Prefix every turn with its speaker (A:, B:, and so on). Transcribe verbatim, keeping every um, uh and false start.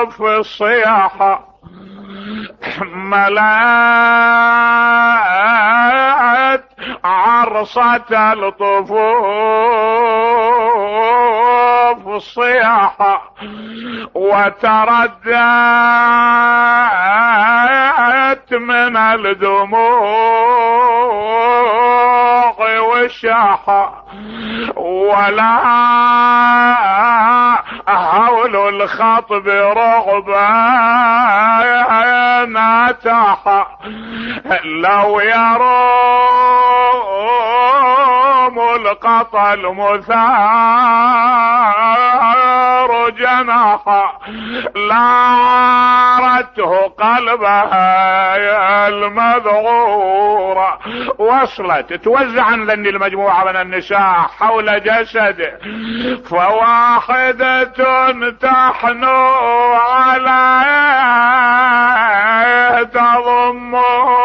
A: في الصياحة ملأت عرصة الطفوف الصياحة وتردت من الدموع والشاحة ولا هول الخطب رعبا ناتاحا لو يروم القطا المثار جناحا لارته قلبها يا المذعورة. وصلت توزعا لأن المجموعة من النساء حول جسده فواحدة تحنو عليه تضمه